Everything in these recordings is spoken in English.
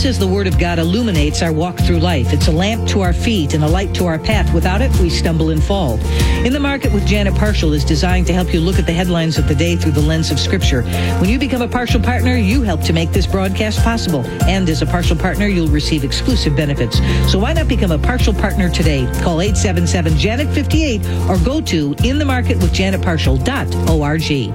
says the Word of God illuminates our walk through life. It's a lamp to our feet and a light to our path. Without it, we stumble and fall. In the Market with Janet Parshall is designed to help you look at the headlines of the day through the lens of Scripture. When you become a partial partner, you help to make this broadcast possible. And as a partial partner, you'll receive exclusive benefits. So why not become a partial partner today? Call 877-JANET-58 or go to inthemarketwithjanetparshall.org.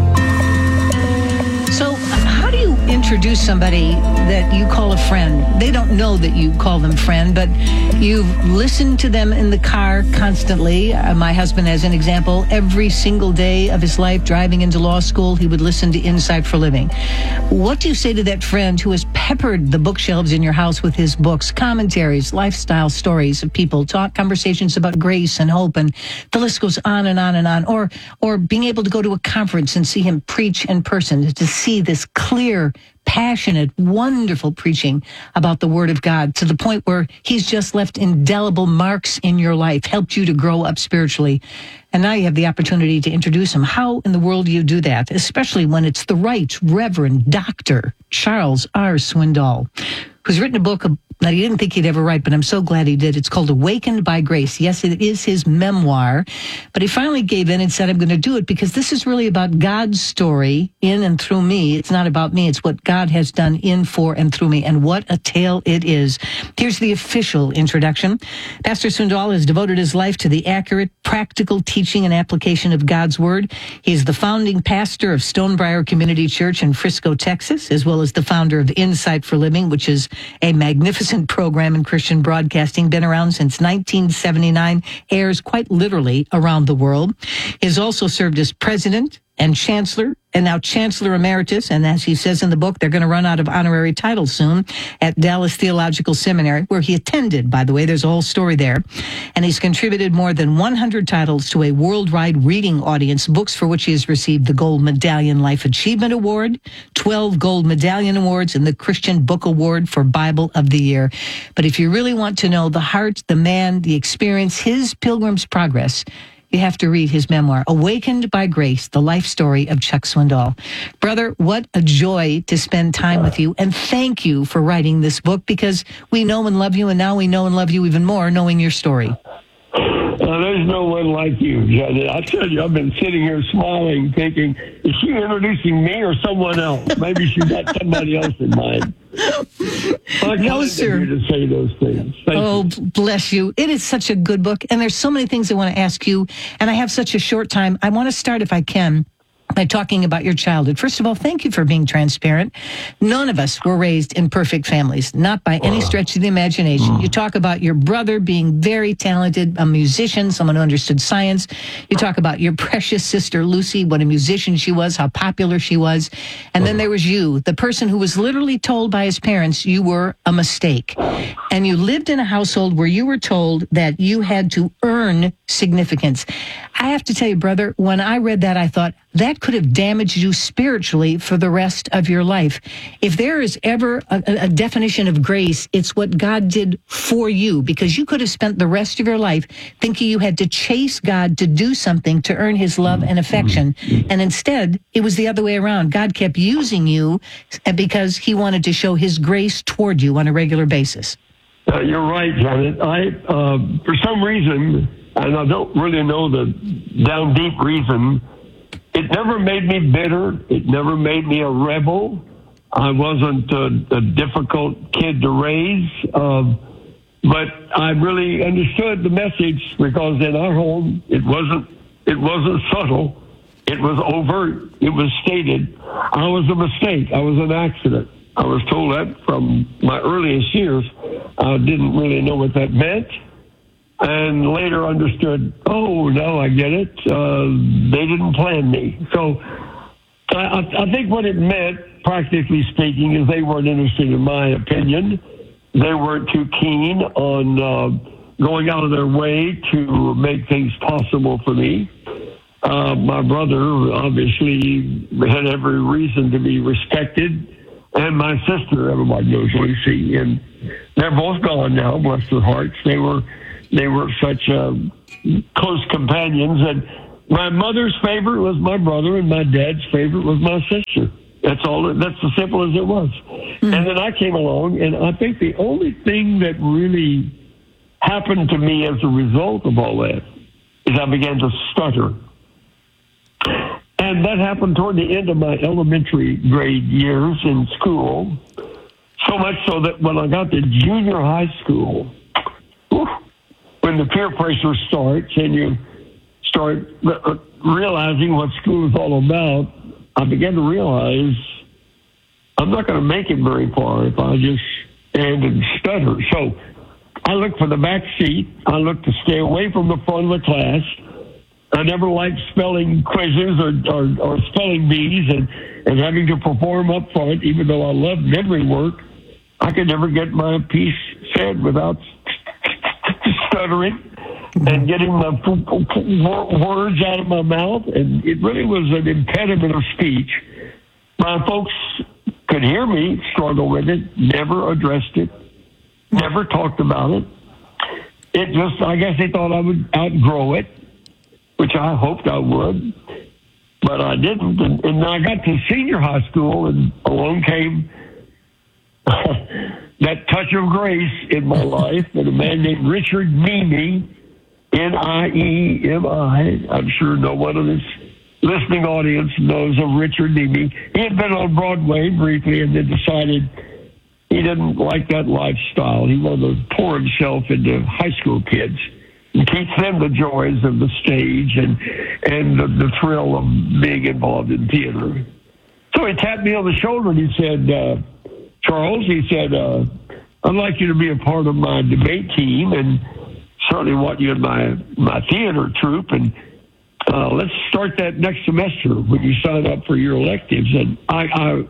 So how do you introduce somebody that you call a friend? They don't know that you call them friend, but you've listened to them in the car constantly. My husband, as an example, every single day of his life driving into law school, he would listen to Insight for Living. What do you say to that friend who has peppered the bookshelves in your house with his books, commentaries, lifestyle stories of people, conversations about grace and hope, and the list goes on and on and on, or being able to go to a conference and see him preach in person, to see this clear, passionate, wonderful preaching about the Word of God to the point where he's just left indelible marks in your life, helped you to grow up spiritually. And now you have the opportunity to introduce him. How in the world do you do that, especially when it's the Right Reverend Dr. Charles R. Swindoll, who's written a book that he didn't think he'd ever write, but I'm so glad he did. It's called Awakened by Grace. Yes, it is his memoir, but he finally gave in and said, I'm going to do it because this is really about God's story in and through me. It's not about me. It's what God has done in, for, and through me, and what a tale it is. Here's the official introduction. Pastor Swindoll has devoted his life to the accurate, practical teaching and application of God's Word. He's the founding pastor of Stonebriar Community Church in Frisco, Texas, as well as the founder of Insight for Living, which is a magnificent program in Christian broadcasting, been around since 1979, airs quite literally around the world. He has also served as president and chancellor, and now chancellor emeritus, and as he says in the book, they're going to run out of honorary titles soon, at Dallas Theological Seminary, where he attended, by the way. There's a whole story there. And he's contributed more than 100 titles to a worldwide reading audience, books for which he has received the Gold Medallion Life Achievement Award, 12 Gold Medallion Awards, and the Christian Book Award for Bible of the Year. But if you really want to know the heart, the man, the experience, his pilgrim's progress, you have to read his memoir, Awakened by Grace, the life story of Chuck Swindoll. Brother, what a joy to spend time with you, and thank you for writing this book, because we know and love you, and now we know and love you even more knowing your story. There's no one like you, Janet. I tell you, I've been sitting here smiling, thinking, is she introducing me or someone else? Maybe she's got somebody else in mind. No, sir. To say those things. Thank you. Bless you. It is such a good book, and there's so many things I want to ask you, and I have such a short time. I want to start, if I can, by talking about your childhood. First of all, thank you for being transparent. None of us were raised in perfect families, not by any stretch of the imagination. You talk about your brother being very talented, a musician, someone who understood science. You talk about your precious sister, Lucy, what a musician she was, how popular she was. And then there was you, the person who was literally told by his parents you were a mistake. And you lived in a household where you were told that you had to earn significance. I have to tell you, brother, when I read that, I thought, that could have damaged you spiritually for the rest of your life. If there is ever a definition of grace, it's what God did for you, because you could have spent the rest of your life thinking you had to chase God to do something to earn his love and affection. And instead, it was the other way around. God kept using you because he wanted to show his grace toward you on a regular basis. You're right, Janet. For some reason, and I don't really know the down deep reason, it never made me bitter. It never made me a rebel. I wasn't a difficult kid to raise, but I really understood the message, because in our home it wasn't subtle. It was overt. It was stated. I was a mistake. I was an accident. I was told that from my earliest years. I didn't really know what that meant. And later understood, oh, no, I get it. They didn't plan me. So I think what it meant, practically speaking, is they weren't interested in my opinion. They weren't too keen on going out of their way to make things possible for me. My brother obviously had every reason to be respected. And my sister, everybody knows Lucy. And they're both gone now, bless their hearts. They were such close companions. And my mother's favorite was my brother, and my dad's favorite was my sister. That's all. That's as simple as it was. And then I came along, and I think the only thing that really happened to me as a result of all that is I began to stutter. And that happened toward the end of my elementary grade years in school, so much so that when I got to junior high school, when the peer pressure starts and you start realizing what school is all about, I began to realize I'm not going to make it very far if I just stand and stutter. So I looked for the back seat. I looked to stay away from the front of the class. I never liked spelling quizzes or spelling bees and having to perform up front, even though I loved memory work. I could never get my piece said without stuttering and getting my words out of my mouth. And it really was an impediment of speech. My folks could hear me struggle with it, never addressed it, never talked about it. It just, I guess they thought I would outgrow it, which I hoped I would, but I didn't. And then I got to senior high school, and along came that touch of grace in my life, and a man named Richard Niemi, Niemi. I'm sure no one in this listening audience knows of Richard Niemi. He had been on Broadway briefly and then decided he didn't like that lifestyle. He wanted to pour himself into high school kids and teach them the joys of the stage and the thrill of being involved in theater. So he tapped me on the shoulder and he said, Charles, he said, I'd like you to be a part of my debate team and certainly want you in my theater troupe, and let's start that next semester when you sign up for your electives. And I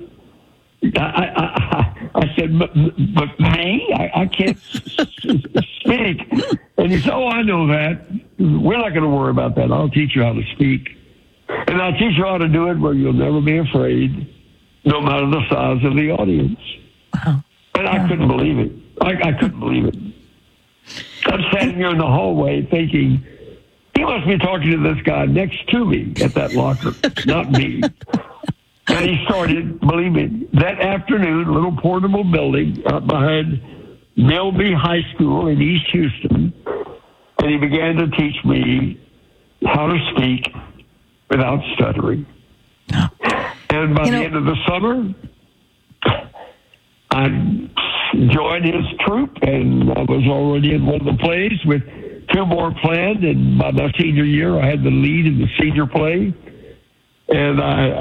said, but me? I can't speak. And he said, oh, I know that. We're not going to worry about that. I'll teach you how to speak. And I'll teach you how to do it where you'll never be afraid, no matter the size of the audience. Wow. And I couldn't believe it. I couldn't believe it. I'm standing here in the hallway thinking, he must be talking to this guy next to me at that locker, not me. And he started, believe me, that afternoon, little portable building up behind Milby High School in East Houston, and he began to teach me how to speak without stuttering. And by the end of the summer, I joined his troupe, and I was already in one of the plays with two more planned, and by my senior year, I had the lead in the senior play. And I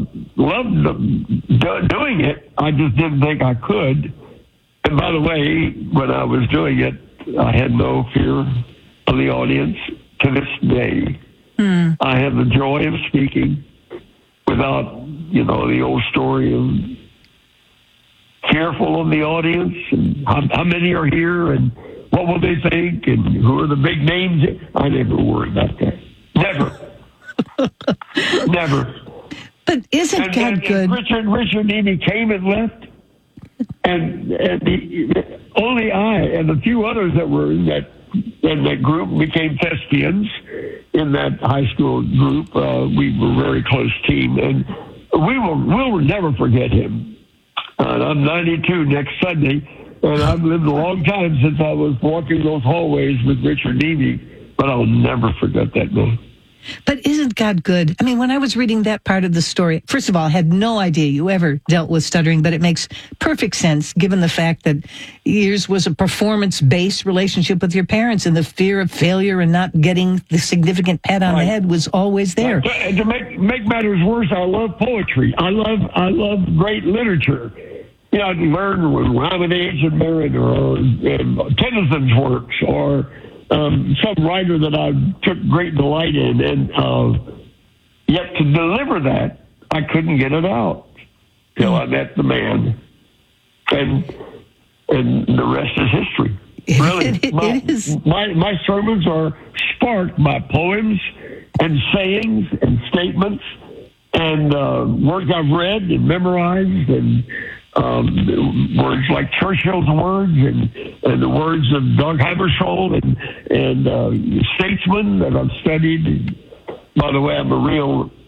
loved doing it. I just didn't think I could. And by the way, when I was doing it, I had no fear of the audience to this day. I have the joy of speaking without, the old story of fearful of the audience and how many are here and what will they think and who are the big names. I never worried about that. Never. Never. But isn't God good? Richard Niemi came and left, and only I and a few others that were in that group became thespians in that high school group. We were a very close team, and we'll never forget him. I'm 92 next Sunday, and I've lived a long time since I was walking those hallways with Richard Niemi, but I'll never forget that man. But isn't God good? I mean, when I was reading that part of the story, first of all, I had no idea you ever dealt with stuttering, but it makes perfect sense given the fact that yours was a performance-based relationship with your parents, and the fear of failure and not getting the significant pat on the head was always there. And to make matters worse, I love poetry. I love great literature. I learned with Ramadage and Merritt or Tennyson's works or some writer that I took great delight in, and yet to deliver that, I couldn't get it out till I met the man, and the rest is history. Really, it is. My sermons are sparked by poems and sayings and statements and words I've read and memorized and. Words like Churchill's words and the words of Doug Hammarskjöld and statesmen that I've studied. By the way, I'm a real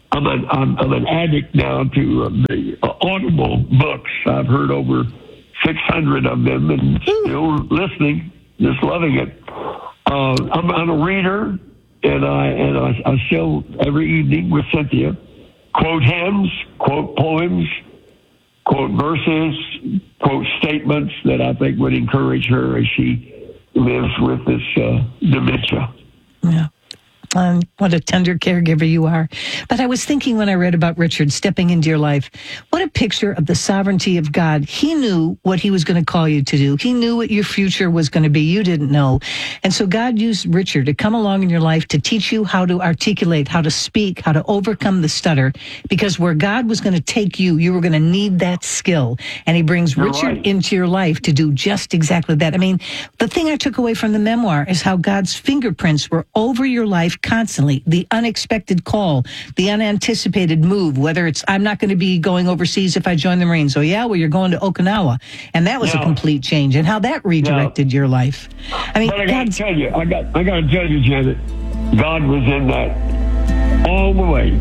I'm an addict now to the Audible books. I've heard over 600 of them and still listening, just loving it. I'm a reader, and I still every evening with Cynthia quote hymns, quote poems, quote verses, quote statements that I think would encourage her as she lives with this dementia. Yeah. What a tender caregiver you are. But I was thinking when I read about Richard stepping into your life, what a picture of the sovereignty of God. He knew what he was going to call you to do. He knew what your future was going to be. You didn't know. And so God used Richard to come along in your life to teach you how to articulate, how to speak, how to overcome the stutter. Because where God was going to take you, you were going to need that skill. And he brings Richard into your life to do just exactly that. I mean, the thing I took away from the memoir is how God's fingerprints were over your life constantly. The unexpected call, the unanticipated move, whether it's, I'm not going to be going overseas if I join the Marines. Oh, yeah, well, you're going to Okinawa. And that was a complete change. And how that redirected your life. I mean, but I got to tell you, Janet, God was in that all the way.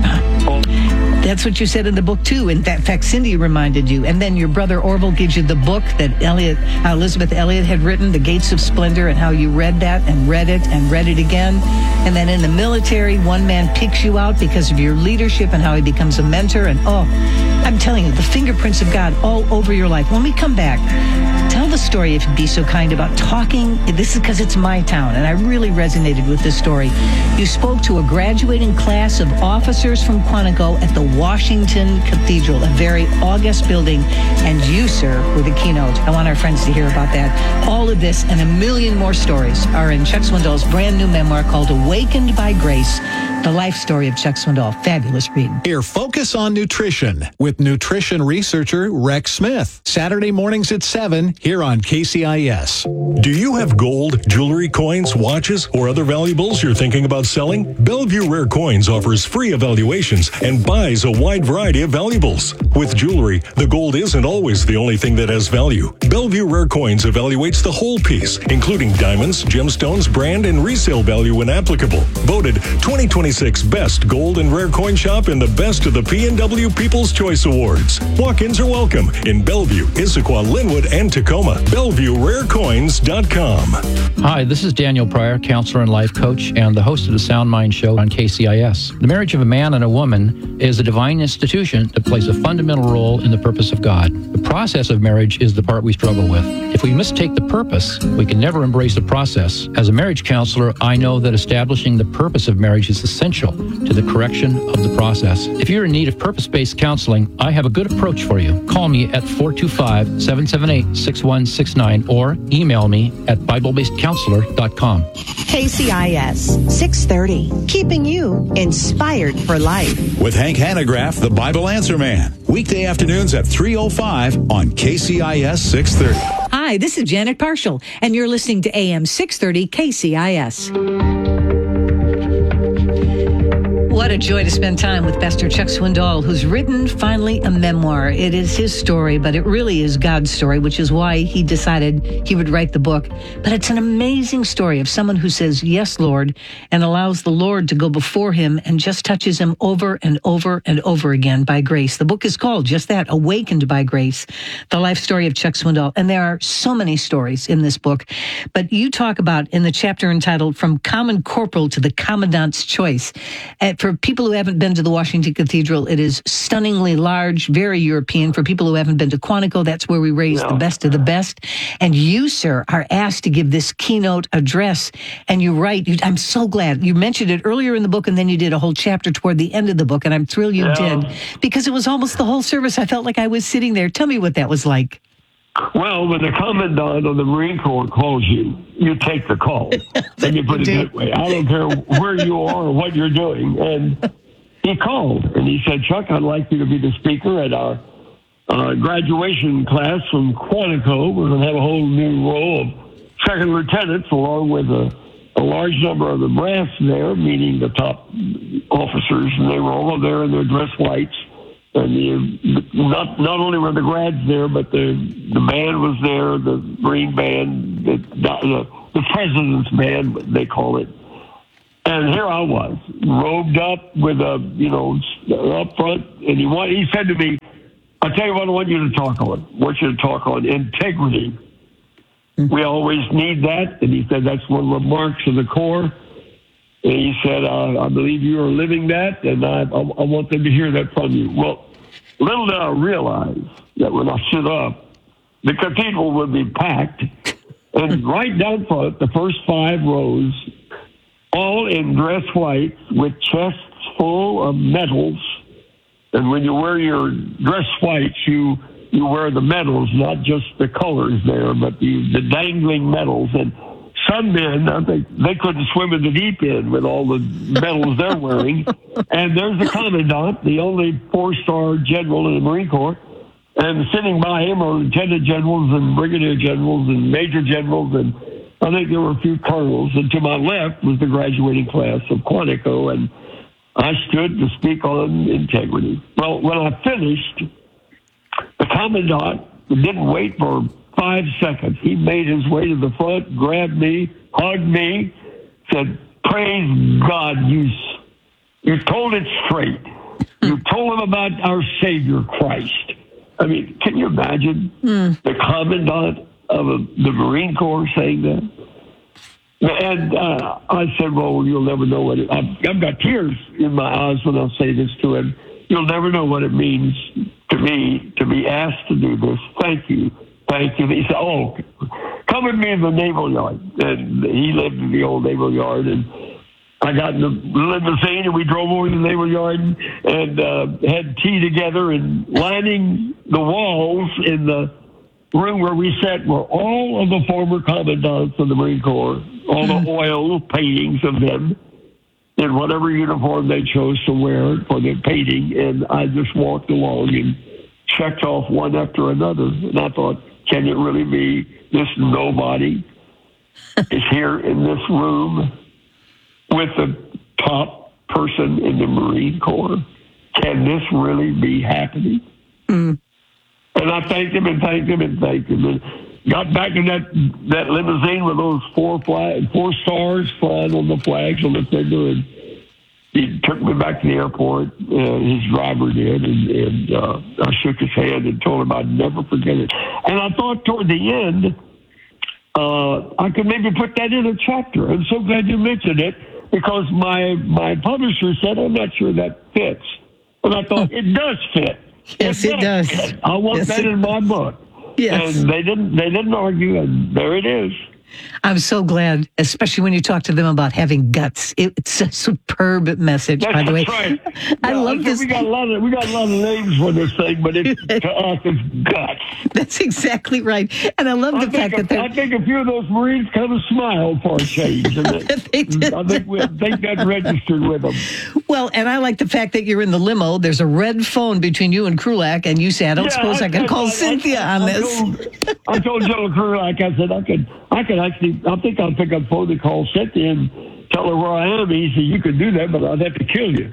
That's what you said in the book, too. In fact, Cindy reminded you. And then your brother Orville gives you the book that Elizabeth Elliot had written, The Gates of Splendor, and how you read that and read it again. And then in the military, one man picks you out because of your leadership and how he becomes a mentor. And, I'm telling you, the fingerprints of God all over your life. When we come back, tell the story, if you'd be so kind, about talking. This is because it's my town, and I really resonated with this story. You spoke to a graduating class of officers from Quantico at the Washington Cathedral, a very august building, and you, sir, were the keynote. I want our friends to hear about that. All of this and a million more stories are in Chuck Swindoll's brand new memoir called Awakened by Grace, the life story of Chuck Swindoll. Fabulous read. Here, Focus on Nutrition with nutrition researcher Rex Smith. Saturday mornings at 7 here on KCIS. Do you have gold, jewelry, coins, watches, or other valuables you're thinking about selling? Bellevue Rare Coins offers free evaluations and buys a wide variety of valuables. With jewelry, the gold isn't always the only thing that has value. Bellevue Rare Coins evaluates the whole piece, including diamonds, gemstones, brand, and resale value when applicable. Voted 2026 Best Gold and Rare Coin Shop and the Best of the P&W People's Choice Awards. Walk-ins are welcome in Bellevue, Issaquah, Linwood, and Tacoma. BellevueRareCoins.com. Hi, this is Daniel Pryor, counselor and life coach, and the host of the Sound Mind Show on KCIS. The marriage of a man and a woman is a divine institution that plays a fundamental role in the purpose of God. The process of marriage is the part we struggle with. If we mistake the purpose, we can never embrace the process. As a marriage counselor, I know that establishing the purpose of marriage is essential to the correction of the process. If you're in need of purpose-based counseling, I have a good approach for you. Call me at 425-778-6169 or email me at BibleBasedCounselor.com. KCIS 630, keeping you inspired for life. With Hank Hanegraaff, the Bible Answer Man. Weekday afternoons at 3:05 on KCIS 630. Hi, this is Janet Parshall, and you're listening to AM 630 KCIS. What a joy to spend time with Pastor Chuck Swindoll, who's written finally a memoir. It is his story, but it really is God's story, which is why he decided he would write the book. But it's an amazing story of someone who says, yes, Lord, and allows the Lord to go before him and just touches him over and over and over again by grace. The book is called just that, Awakened by Grace, the life story of Chuck Swindoll. And there are so many stories in this book. But you talk about, in the chapter entitled From Common Corporal to the Commandant's Choice, for people who haven't been to the Washington Cathedral, it is stunningly large, very European. For people who haven't been to Quantico, that's where we raise the best of the best. And you, sir, are asked to give this keynote address. And you write, I'm so glad. You mentioned it earlier in the book, and then you did a whole chapter toward the end of the book, and I'm thrilled you did, because it was almost the whole service. I felt like I was sitting there. Tell me what that was like. Well, when the commandant of the Marine Corps calls you, you take the call. Let me put it that way. I don't care where you are or what you're doing. And he called, and he said, Chuck, I'd like you to be the speaker at our graduation class from Quantico. We're going to have a whole new row of second lieutenants, along with a large number of the brass there, meaning the top officers, and they were all there in their dress whites. And not only were the grads there, but the band was there, the Marine band, the president's band, they call it. And here I was, robed up with up front. And he said to me, "I'll tell you what I want you to talk on. I want you to talk on integrity. We always need that." And he said, "That's one of the marks of the Corps." And he said, "I believe you are living that, and I want them to hear that from you." Well, little did I realize that when I stood up, the cathedral would be packed. And right down front, the first 5 rows, all in dress white with chests full of medals. And when you wear your dress whites, you wear the medals, not just the colors there, but the dangling medals. And some men, I think, they couldn't swim in the deep end with all the medals they're wearing. And there's the commandant, the only 4-star general in the Marine Corps. And sitting by him are lieutenant generals and brigadier generals and major generals, and I think there were a few colonels. And to my left was the graduating class of Quantico, and I stood to speak on integrity. Well, when I finished, the commandant didn't wait for 5 seconds. He made his way to the front, grabbed me, hugged me, said, "Praise God, you told it straight. You told him about our Savior Christ." I mean, can you imagine the commandant of the Marine Corps saying that? And I said, "Well, you'll never know what it." I've got tears in my eyes when I say this to him. "You'll never know what it means to me to be asked to do this. Thank you. Thank you." He said, "Oh, come with me in the Naval Yard." And he lived in the old Naval Yard, and I got in the limousine and we drove over to the Naval Yard and had tea together, and lining the walls in the room where we sat were all of the former commandants of the Marine Corps, all the oil paintings of them in whatever uniform they chose to wear for the painting. And I just walked along and checked off one after another. And I thought, can it really be this nobody is here in this room with the top person in the Marine Corps? Can this really be happening? And I thanked him and thanked him and thanked him, and got back in that limousine with those 4 stars flying on the flags on the fender, and he took me back to the airport. His driver did, and I shook his hand and told him I'd never forget it. And I thought toward the end, I could maybe put that in a chapter. I'm so glad you mentioned it, because my publisher said, "I'm not sure that fits." And I thought, it does fit. Yes, it does. Fit. I want that in my book. Yes. And they didn't argue, and there it is. I'm so glad, especially when you talk to them about having guts. It's a superb message, by the way. That's right. I love this. We got a lot of names for this thing, but to us, it's guts. That's exactly right. And I love the fact that I think a few of those Marines kind of smiled for a change. And they did. I think that registered with them. Well, and I like the fact that you're in the limo. There's a red phone between you and Krulak, and you say, "I don't suppose I can call Cynthia on this." I told General Krulak, I said, I could actually, I think I'll pick up the phone and call Cynthia and tell her where I am. He said, "You could do that, but I'd have to kill you."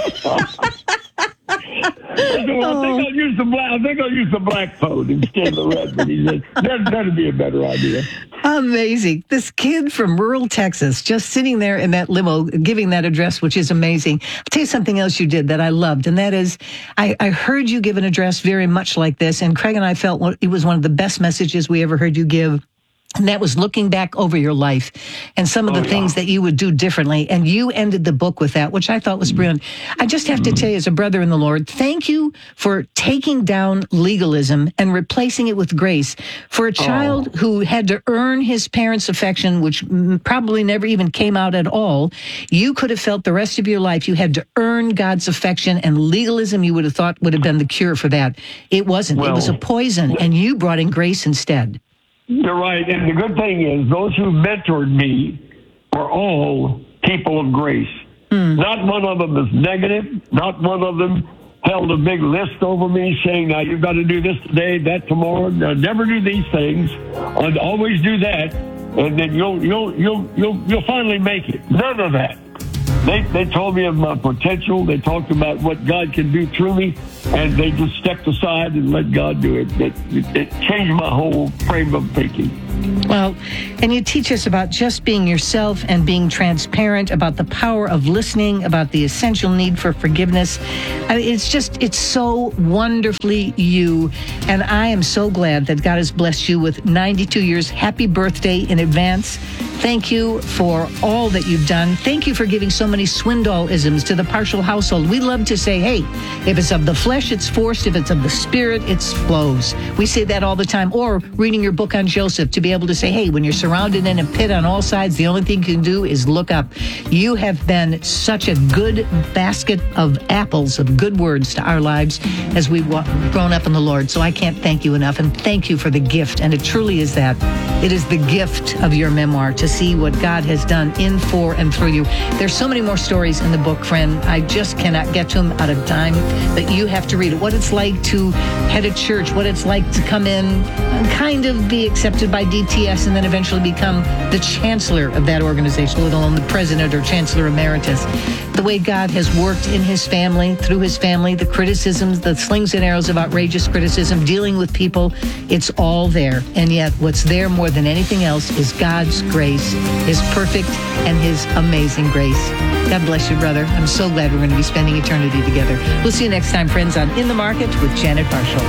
I said, "Well, I think I'll use the black phone instead of the red one." He said, that'd be a better idea. Amazing. This kid from rural Texas just sitting there in that limo giving that address, which is amazing. I'll tell you something else you did that I loved, and that is I heard you give an address very much like this, and Craig and I felt it was one of the best messages we ever heard you give. And that was looking back over your life and some of the things that you would do differently. And you ended the book with that, which I thought was brilliant. I just have to tell you, as a brother in the Lord, thank you for taking down legalism and replacing it with grace. For a child who had to earn his parents' affection, which probably never even came out at all, you could have felt the rest of your life you had to earn God's affection, and legalism you would have thought would have been the cure for that. It wasn't. It was a poison, and you brought in grace instead. You're right. And the good thing is, those who mentored me were all people of grace. Not one of them is negative. Not one of them held a big list over me saying, "Now you've got to do this today, that tomorrow. Now, never do these things. And always do that, and then you'll finally make it." None of that. They told me of my potential. They talked about what God can do through me, and they just stepped aside and let God do it. It changed my whole frame of thinking. Well, and you teach us about just being yourself and being transparent, about the power of listening, about the essential need for forgiveness. I mean, it's so wonderfully you. And I am so glad that God has blessed you with 92 years. Happy birthday in advance. Thank you for all that you've done. Thank you for giving so many Swindoll-isms to the partial household. We love to say, hey, if it's of the flesh, it's forced. If it's of the spirit, it flows. We say that all the time. Or reading your book on Joseph to be able to say, hey, when you're surrounded in a pit on all sides, the only thing you can do is look up. You have been such a good basket of apples, of good words to our lives as we've grown up in the Lord. So I can't thank you enough. And thank you for the gift. And it truly is that. It is the gift of your memoir to see what God has done in, for, and through you. There's so many more stories in the book, friend. I just cannot get to them out of time, but you have to read it. What it's like to head a church, what it's like to come in and kind of be accepted by DTS and then eventually become the chancellor of that organization, let alone the president or chancellor emeritus. The way God has worked in his family, through his family, the criticisms, the slings and arrows of outrageous criticism, dealing with people, it's all there. And yet what's there more than anything else is God's grace, his perfect and his amazing grace. God bless you, brother. I'm so glad we're going to be spending eternity together. We'll see you next time, friends, on In the Market with Janet Marshall.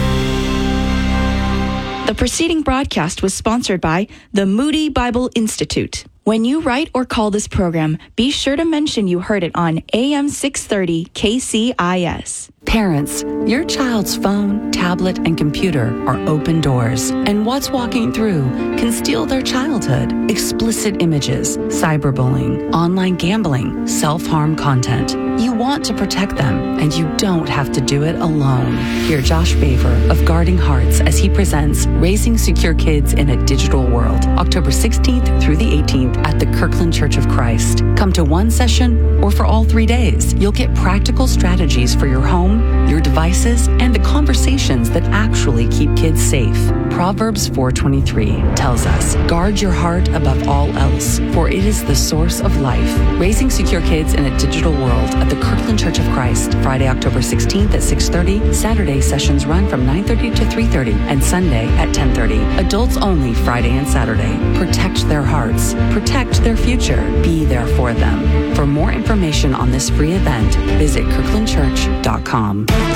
The preceding broadcast was sponsored by the Moody Bible Institute. When you write or call this program, be sure to mention you heard it on AM 630 KCIS. Parents, your child's phone, tablet, and computer are open doors, and what's walking through can steal their childhood. Explicit images, cyberbullying, online gambling, self-harm content. You want to protect them, and you don't have to do it alone. Hear Josh Baver of Guarding Hearts as he presents Raising Secure Kids in a Digital World, October 16th through the 18th at the Kirkland Church of Christ. Come to one session or for all 3 days. You'll get practical strategies for your home, your devices, and the conversations that actually keep kids safe. Proverbs 4:23 tells us, guard your heart above all else, for it is the source of life. Raising Secure Kids in a Digital World at the Kirkland Church of Christ, Friday, October 16th at 6:30. Saturday sessions run from 9:30 to 3:30 and Sunday at 10:30. Adults only Friday and Saturday. Protect their hearts. Protect their future. Be there for them. For more information on this free event, visit kirklandchurch.com.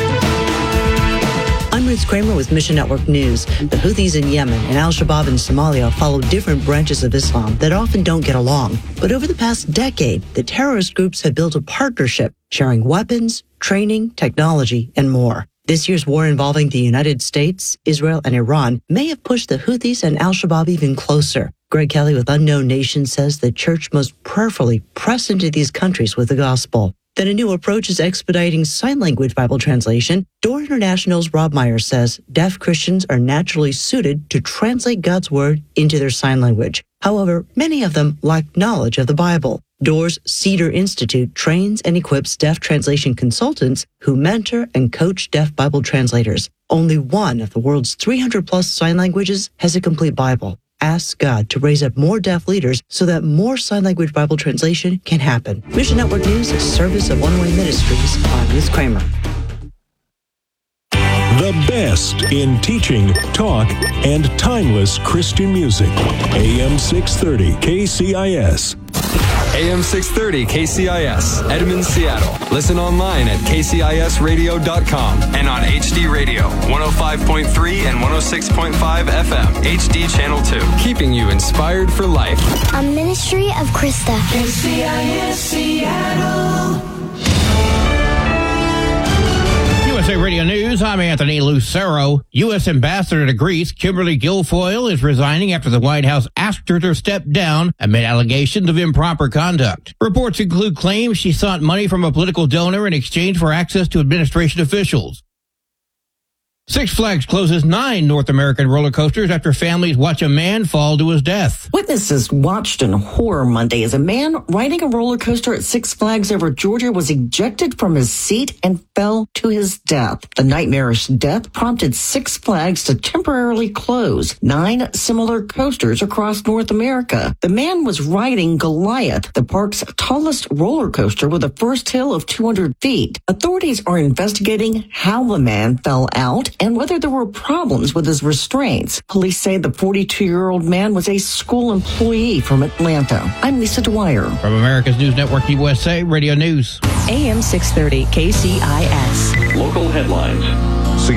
I'm Ruth Kramer with Mission Network News. The Houthis in Yemen and Al-Shabaab in Somalia follow different branches of Islam that often don't get along. But over the past decade, the terrorist groups have built a partnership, sharing weapons, training, technology, and more. This year's war involving the United States, Israel, and Iran may have pushed the Houthis and Al-Shabaab even closer. Greg Kelly with Unknown Nation says the church must prayerfully press into these countries with the gospel. Then a new approach is expediting sign language Bible translation. Door International's Rob Meyer says deaf Christians are naturally suited to translate God's word into their sign language. However, many of them lack knowledge of the Bible. Door's Cedar Institute trains and equips deaf translation consultants who mentor and coach deaf Bible translators. Only one of the world's 300-plus sign languages has a complete Bible. Ask God to raise up more deaf leaders so that more sign language Bible translation can happen. Mission Network News is a service of One Way Ministries. I'm Ruth Kramer. The best in teaching, talk, and timeless Christian music. AM 630 KCIS. AM 630 KCIS, Edmond, Seattle. Listen online at kcisradio.com and on HD Radio, 105.3 and 106.5 FM, HD Channel 2. Keeping you inspired for life. A ministry of Krista. KCIS Seattle. USA Radio News, I'm Anthony Lucero. U.S. Ambassador to Greece, Kimberly Guilfoyle, is resigning after the White House asked her to step down amid allegations of improper conduct. Reports include claims she sought money from a political donor in exchange for access to administration officials. Six Flags closes 9 North American roller coasters after families watch a man fall to his death. Witnesses watched in horror Monday as a man riding a roller coaster at Six Flags over Georgia was ejected from his seat and fell to his death. The nightmarish death prompted Six Flags to temporarily close 9 similar coasters across North America. The man was riding Goliath, the park's tallest roller coaster with a first hill of 200 feet. Authorities are investigating how the man fell out and whether there were problems with his restraints. Police say the 42-year-old man was a school employee from Atlanta. I'm Lisa Dwyer. From America's News Network USA Radio News. AM 630 KCIS. Local headlines.